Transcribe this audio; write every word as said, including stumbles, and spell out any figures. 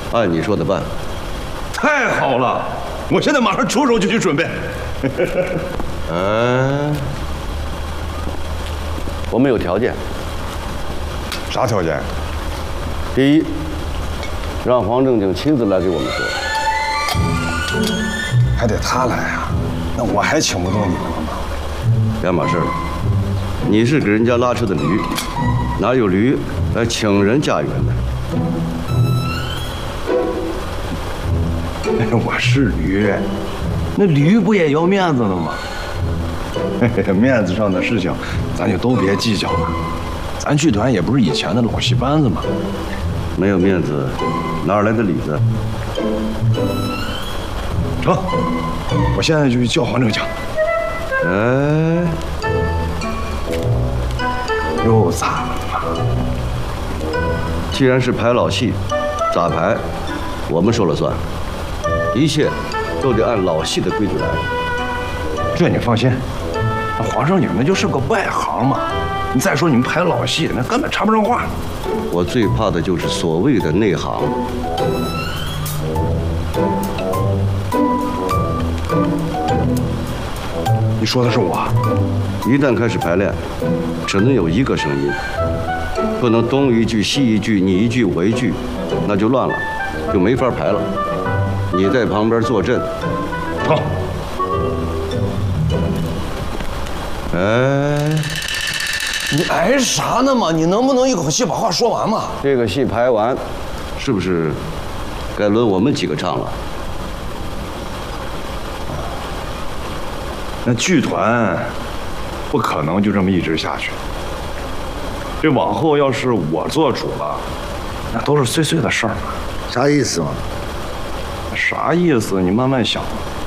按你说的办。 太好了，我现在马上出手就去准备。 嗯，我们有条件。 啥条件？ 第一，让黄正经亲自来给我们说。 还得他来啊？那我还请不动你们了吗？ 两码事了。你是给人家拉车的驴，哪有驴来请人家园的？ 哎，我是驴，那驴不也要面子的吗？面子上的事情，咱就都别计较了。咱剧团也不是以前的老戏班子嘛。 没有面子，哪来的里子？ 成，我现在就去叫黄正经。 哎， 又咋了？ 既然是排老戏，咋排，我们说了算，一切都得按老戏的规矩来。 这你放心，那黄正经那就是个外行嘛。你再说你们排老戏，那根本插不上话。 我最怕的就是所谓的内行。 你说的是我？ 一旦开始排练，只能有一个声音，不能东一句西一句，你一句我一句，那就乱了，就没法排了。你在旁边坐镇。 好。 哎， 你挨啥呢嘛？你能不能一口气把话说完嘛？ 这个戏排完，是不是该轮我们几个唱了？ 那剧团不可能就这么一直下去。这往后要是我做主了，那都是碎碎的事儿嘛。 啥意思嘛？ 啥意思？你慢慢想。